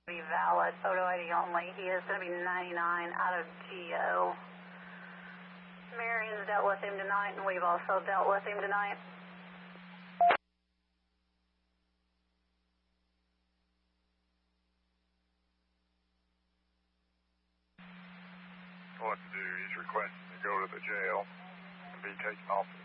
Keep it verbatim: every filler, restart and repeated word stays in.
Be valid, photo I D only. He is going to be ninety-nine out of G O. Marion's dealt with him tonight, and we've also dealt with him tonight. What to do? He's requesting to go to the jail and be taken off the